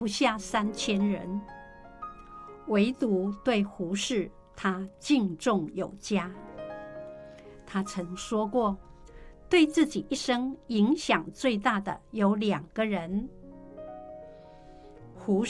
不下3000人，唯独对胡适他敬重有加。他曾说过，对自己一生影响最大的有2个人，